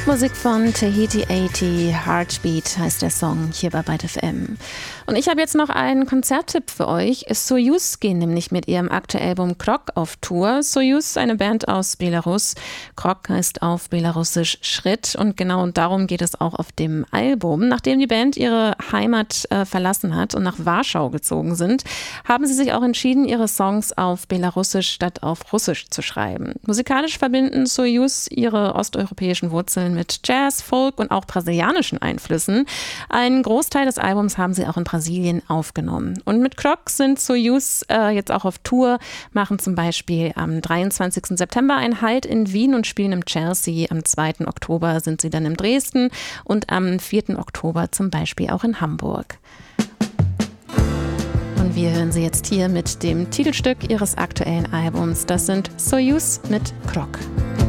Musik von Tahiti 80, Heartbeat heißt der Song hier bei Byte FM. Und ich habe jetzt noch einen Konzerttipp für euch. Soyuz gehen nämlich mit ihrem aktuellen Album Krok auf Tour. Soyuz, eine Band aus Belarus. Krok heißt auf Belarusisch Schritt und genau darum geht es auch auf dem Album. Nachdem die Band ihre Heimat verlassen hat und nach Warschau gezogen sind, haben sie sich auch entschieden, ihre Songs auf Belarusisch statt auf Russisch zu schreiben. Musikalisch verbinden Soyuz ihre osteuropäischen Wurzeln mit Jazz, Folk und auch brasilianischen Einflüssen. Einen Großteil des Albums haben sie auch in Brasilien aufgenommen. Und mit Krok sind Soyuz jetzt auch auf Tour, machen zum Beispiel am 23. September einen Halt in Wien und spielen im Chelsea. Am 2. Oktober sind sie dann in Dresden und am 4. Oktober zum Beispiel auch in Hamburg. Und wir hören sie jetzt hier mit dem Titelstück ihres aktuellen Albums. Das sind Soyuz mit Krok.